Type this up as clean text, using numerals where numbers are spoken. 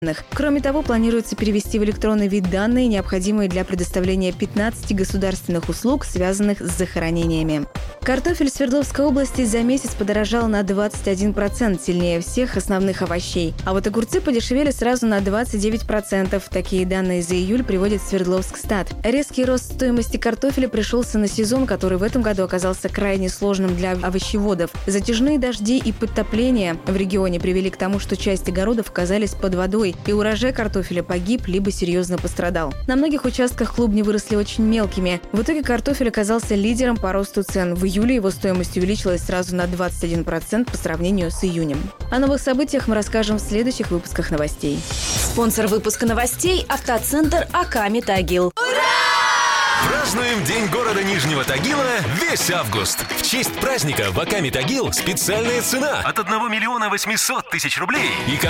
Кроме того, планируется перевести в электронный вид данные, необходимые для предоставления 15 государственных услуг, связанных с захоронениями. Картофель в Свердловской области за месяц подорожал на 21%, сильнее всех основных овощей. А вот огурцы подешевели сразу на 29%. Такие данные за июль приводит Свердловскстат. Резкий рост стоимости картофеля пришелся на сезон, который в этом году оказался крайне сложным для овощеводов. Затяжные дожди и подтопления в регионе привели к тому, что часть огородов оказались под водой, и урожай картофеля погиб либо серьезно пострадал. На многих участках клубни выросли очень мелкими. В итоге картофель оказался лидером по росту цен. В июле его стоимость увеличилась сразу на 21% по сравнению с июнем. О новых событиях мы расскажем в следующих выпусках новостей. Спонсор выпуска новостей – автоцентр АК «Метагил». Празднуем День города Нижнего Тагила весь август. В честь праздника в АК «Метагил» специальная цена от 1 800 000 рублей.